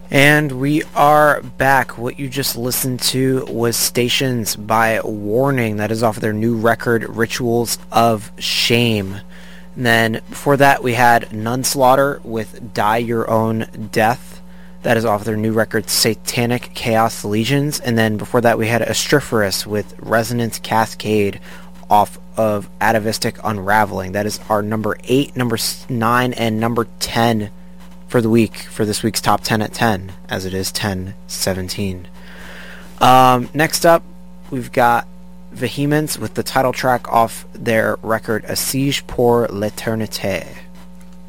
And we are back. What you just listened to was Stations by Warning. That is off of their new record, Rituals of Shame. And then before that, we had Nunslaughter with Die Your Own Death. That is off their new record, Satanic Chaos Legions. And then before that, we had Astriferous with Resonance Cascade off of Atavistic Unraveling. That is our number 8, number 9, and number 10 for the week, for this week's Top 10 at 10, as it is 10-17. Next up, we've got Vehemence with the title track off their record, A Siege pour l'Eternité.